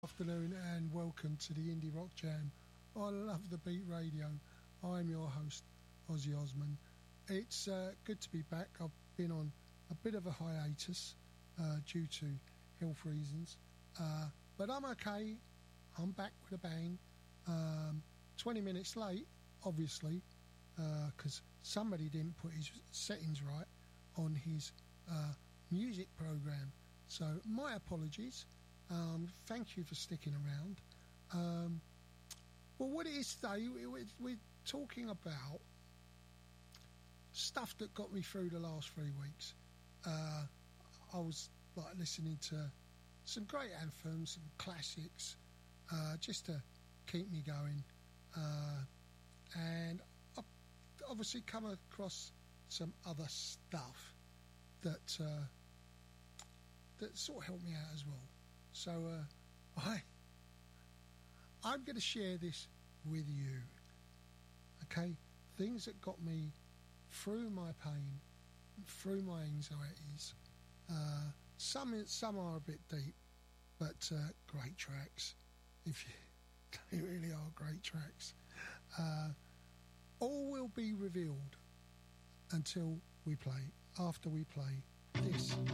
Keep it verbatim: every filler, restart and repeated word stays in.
Afternoon and welcome to the Indie Rock Jam. I love the Beat Radio. I'm your host, Ozzy Osman. It's uh, good to be back. I've been on a bit of a hiatus uh, due to health reasons, uh, but I'm okay. I'm back with a bang. Um, twenty minutes late, obviously, because uh, somebody didn't put his settings right on his uh, music program. So my apologies. Um, thank you for sticking around. Um, well, what it is today, we, we're talking about stuff that got me through the last three weeks. Uh, I was like listening to some great anthems, some classics, uh, just to keep me going. Uh, and I've obviously come across some other stuff that uh, that sort of helped me out as well. So uh, I, I'm going to share this with you, okay? Things that got me through my pain, through my anxieties. Uh, some some are a bit deep, but uh, great tracks. If you, they really are great tracks. Uh, all will be revealed until we play, after we play this.